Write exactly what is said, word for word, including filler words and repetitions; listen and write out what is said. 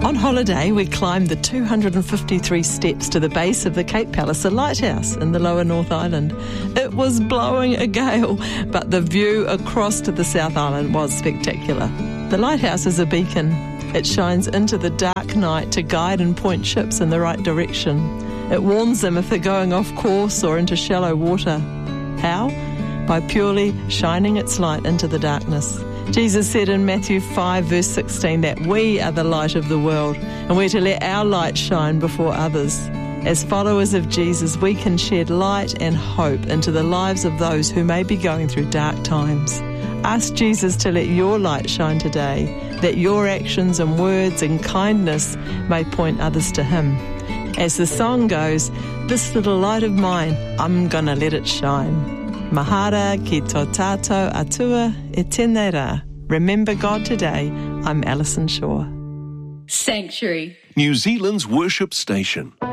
On holiday, we climbed the two hundred fifty-three steps to the base of the Cape Palliser Lighthouse in the lower North Island. It was blowing a gale, but the view across to the South Island was spectacular. The lighthouse is a beacon. It shines into the dark night to guide and point ships in the right direction. It warns them if they're going off course or into shallow water. How? By purely shining its light into the darkness. Jesus said in Matthew five verse sixteen that we are the light of the world and we're to let our light shine before others. As followers of Jesus, we can shed light and hope into the lives of those who may be going through dark times. Ask Jesus to let your light shine today, that your actions and words and kindness may point others to Him. As the song goes, this little light of mine, I'm gonna let it shine. Mahara ki tō tātou atua e tēnei rā. Remember God today. I'm Alison Shaw. Sanctuary, New Zealand's worship station.